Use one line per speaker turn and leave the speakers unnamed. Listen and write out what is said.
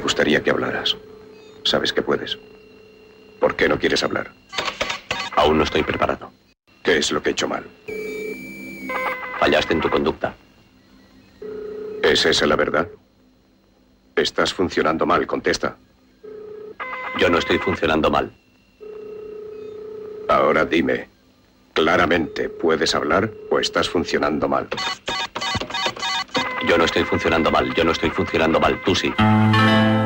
gustaría que hablaras. Sabes que puedes. ¿Por qué no quieres hablar?
Aún no estoy preparado.
¿Qué es lo que he hecho mal?
Fallaste en tu conducta.
¿Es esa la verdad? Estás funcionando mal, contesta.
Yo no estoy funcionando mal.
Ahora dime, claramente, ¿puedes hablar o estás funcionando mal?
Yo no estoy funcionando mal, yo no estoy funcionando mal, tú sí.